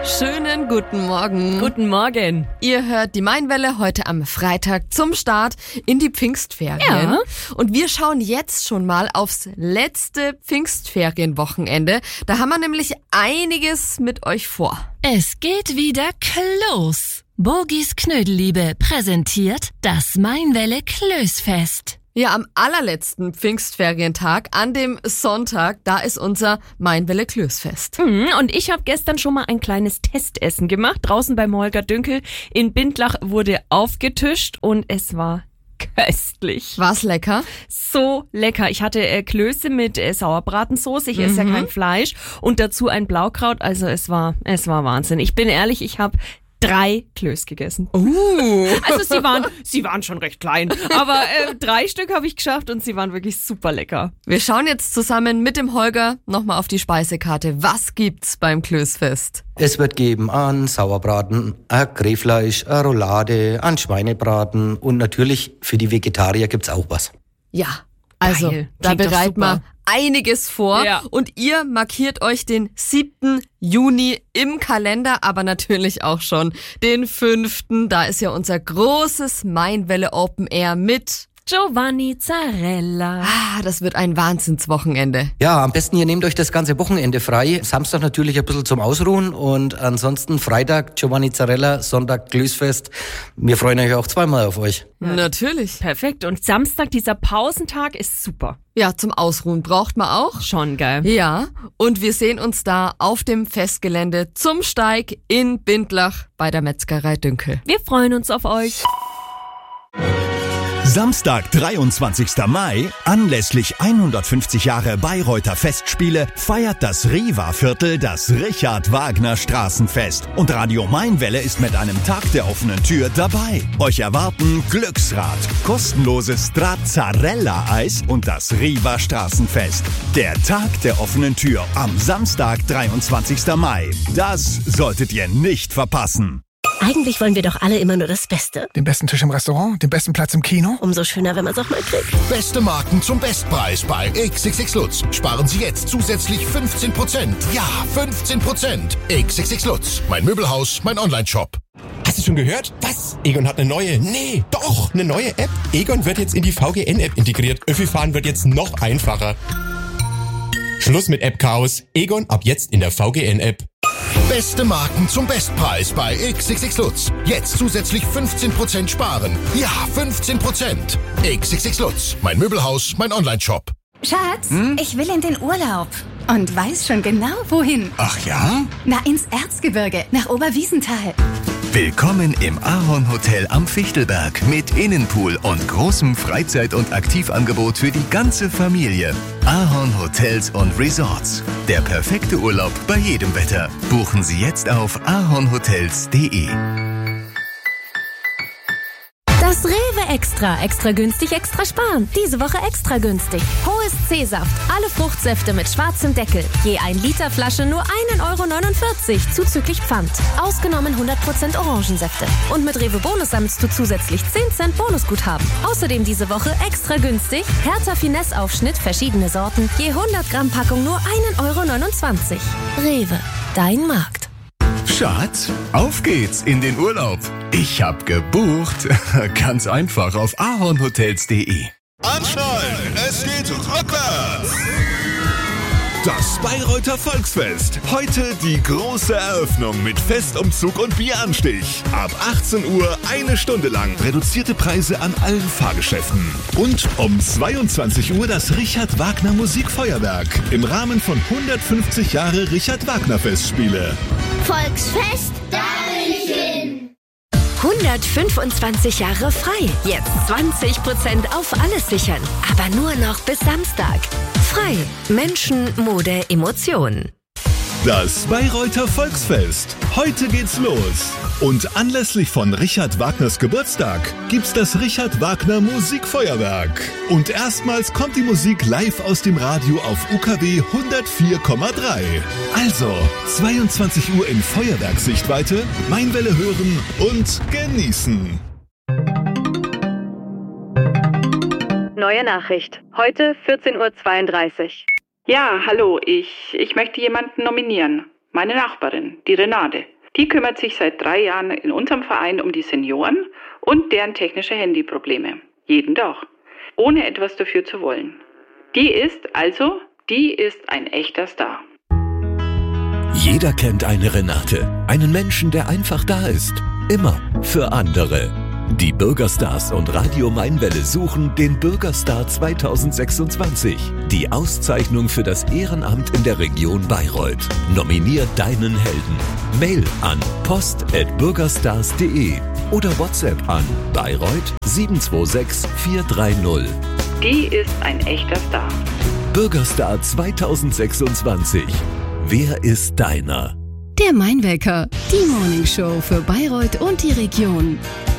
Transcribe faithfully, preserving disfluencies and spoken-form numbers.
Schönen guten Morgen. Guten Morgen. Ihr hört die Mainwelle heute am Freitag zum Start in die Pfingstferien. Ja. Und wir schauen jetzt schon mal aufs letzte Pfingstferienwochenende. Da haben wir nämlich einiges mit euch vor. Es geht wieder Klos. Bogis Knödelliebe präsentiert das Mainwelle Klösfest. Ja, am allerletzten Pfingstferientag, an dem Sonntag, da ist unser Mainwelle Klösfest. Mhm, und ich habe gestern schon mal ein kleines Testessen gemacht. Draußen beim Holger Dünkel in Bindlach wurde aufgetischt und es war köstlich. War's lecker? So lecker. Ich hatte äh, Klöße mit äh, Sauerbratensoße. Ich esse Mhm. ja kein Fleisch. Und dazu ein Blaukraut. Also es war, es war Wahnsinn. Ich bin ehrlich, ich habe drei Klöß gegessen. Uh. Also sie waren, sie waren schon recht klein, aber äh, drei Stück habe ich geschafft und sie waren wirklich super lecker. Wir schauen jetzt zusammen mit dem Holger nochmal auf die Speisekarte. Was gibt's beim Klösfest? Es wird geben an Sauerbraten, ein Rehfleisch, eine Roulade, an Schweinebraten und natürlich für die Vegetarier gibt's auch was. Ja, also Geil. da Klingt doch bereiten super. wir einiges vor Ja. und ihr markiert euch den siebten Juni im Kalender, aber natürlich auch schon den fünften Da ist ja unser großes Mainwelle Open Air mit... Giovanni Zarella. Ah, das wird ein Wahnsinnswochenende. Ja, am besten ihr nehmt euch das ganze Wochenende frei. Samstag natürlich ein bisschen zum Ausruhen und ansonsten Freitag Giovanni Zarella, Sonntag Klösfest. Wir freuen euch auch zweimal auf euch. Natürlich. Perfekt. Und Samstag, dieser Pausentag, ist super. Ja, zum Ausruhen braucht man auch. Schon geil. Ja, und wir sehen uns da auf dem Festgelände zum Steig in Bindlach bei der Metzgerei Dünkel. Wir freuen uns auf euch. Samstag, dreiundzwanzigster Mai, anlässlich hundertfünfzig Jahre Bayreuther Festspiele, feiert das Riva-Viertel das Richard Wagner Straßenfest. Und Radio Mainwelle ist mit einem Tag der offenen Tür dabei. Euch erwarten Glücksrad, kostenloses Stracciatella-Eis und das Riva Straßenfest. Der Tag der offenen Tür am Samstag, dreiundzwanzigster Mai. Das solltet ihr nicht verpassen. Eigentlich wollen wir doch alle immer nur das Beste. Den besten Tisch im Restaurant, den besten Platz im Kino. Umso schöner, wenn man es auch mal kriegt. Beste Marken zum Bestpreis bei X X X Lutz. Sparen Sie jetzt zusätzlich fünfzehn Prozent. Ja, fünfzehn Prozent. X X X Lutz. Mein Möbelhaus, mein Onlineshop. Hast du schon gehört? Was? Egon hat eine neue, nee, doch, eine neue App. Egon wird jetzt in die V G N-App integriert. Öffi-Fahren wird jetzt noch einfacher. Schluss mit App-Chaos. Egon ab jetzt in der V G N-App. Beste Marken zum Bestpreis bei X X X Lutz. Jetzt zusätzlich fünfzehn Prozent sparen. Ja, fünfzehn Prozent. X X X Lutz. Mein Möbelhaus, mein Onlineshop. Schatz, ich will in den Urlaub. Und weiß schon genau, wohin. Ach ja? Na, ins Erzgebirge, nach Oberwiesenthal. Willkommen im Ahorn Hotel am Fichtelberg mit Innenpool und großem Freizeit- und Aktivangebot für die ganze Familie. Ahorn Hotels und Resorts. Der perfekte Urlaub bei jedem Wetter. Buchen Sie jetzt auf ahornhotels punkt de. Das Rewe Extra. Extra günstig, extra sparen. Diese Woche extra günstig. Hohes C-Saft. Alle Fruchtsäfte mit schwarzem Deckel. Je ein Liter Flasche nur ein Euro neunundvierzig zuzüglich Pfand. Ausgenommen hundert Prozent Orangensäfte. Und mit Rewe Bonus sammelst du zusätzlich zehn Cent Bonusguthaben. Außerdem diese Woche extra günstig. Hertha Finesse Aufschnitt, verschiedene Sorten. Je hundert Gramm Packung nur ein Euro neunundzwanzig. Rewe. Dein Markt. Schatz, auf geht's in den Urlaub. Ich hab gebucht. Ganz einfach auf ahornhotels punkt de. Anschnallen, es geht rückwärts. Das Bayreuther Volksfest. Heute die große Eröffnung mit Festumzug und Bieranstich. Ab achtzehn Uhr eine Stunde lang reduzierte Preise an allen Fahrgeschäften. Und um zweiundzwanzig Uhr das Richard Wagner Musikfeuerwerk im Rahmen von hundertfünfzig Jahre Richard Wagner Festspiele. Volksfest, da will ich hin. hundertfünfundzwanzig Jahre frei. Jetzt zwanzig Prozent auf alles sichern. Aber nur noch bis Samstag. Frei. Menschen, Mode, Emotionen. Das Bayreuther Volksfest. Heute geht's los. Und anlässlich von Richard Wagners Geburtstag gibt's das Richard Wagner Musikfeuerwerk. Und erstmals kommt die Musik live aus dem Radio auf U K W hundertvier Komma drei. Also zweiundzwanzig Uhr in Feuerwerkssichtweite, Mainwelle hören und genießen. Neue Nachricht. Heute vierzehn Uhr zweiunddreißig. Ja, hallo, ich, ich möchte jemanden nominieren. Meine Nachbarin, die Renate. Die kümmert sich seit drei Jahren in unserem Verein um die Senioren und deren technische Handyprobleme. Jeden Tag. Ohne etwas dafür zu wollen. Die ist also, die ist ein echter Star. Jeder kennt eine Renate. Einen Menschen, der einfach da ist. Immer für andere. Die Bürgerstars und Radio Mainwelle suchen den Bürgerstar zwanzig sechsundzwanzig. Die Auszeichnung für das Ehrenamt in der Region Bayreuth. Nominier deinen Helden. Mail an post at bürgerstars punkt de oder WhatsApp an Bayreuth sieben zwei sechs vier drei null. Die ist ein echter Star. Bürgerstar zwanzig sechsundzwanzig. Wer ist deiner? Der Mainwecker, die Morningshow für Bayreuth und die Region.